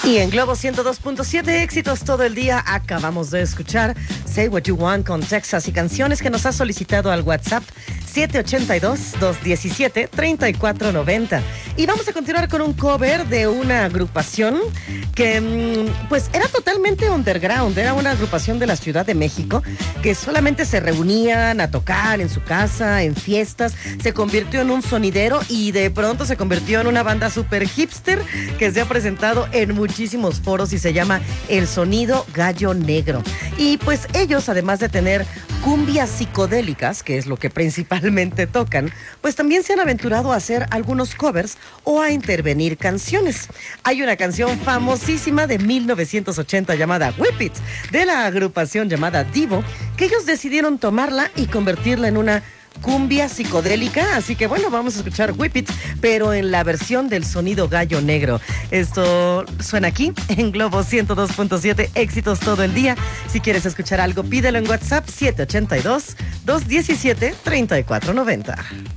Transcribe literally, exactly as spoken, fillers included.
Y en Globo ciento dos punto siete, éxitos todo el día, acabamos de escuchar Say What You Want con Texas y canciones que nos ha solicitado al WhatsApp siete ocho dos, dos uno siete, tres cuatro nueve cero. Y vamos a continuar con un cover de una agrupación que pues era totalmente underground, era una agrupación de la Ciudad de México que solamente se reunían a tocar en su casa, en fiestas, se convirtió en un sonidero y de pronto se convirtió en una banda super hipster que se ha presentado en muchísimos foros y se llama El Sonido Gallo Negro. Y pues ellos, además de tener cumbias psicodélicas, que es lo que principalmente tocan, pues también se han aventurado a hacer algunos covers o a intervenir canciones. Hay una canción famosísima de mil novecientos ochenta llamada Whip It, de la agrupación llamada Divo, que ellos decidieron tomarla y convertirla en una cumbia psicodélica, así que bueno, vamos a escuchar Whip It, pero en la versión del Sonido Gallo Negro. Esto suena aquí en Globo ciento dos punto siete, éxitos todo el día. Si quieres escuchar algo, pídelo en WhatsApp siete ocho dos, dos uno siete, tres cuatro nueve cero.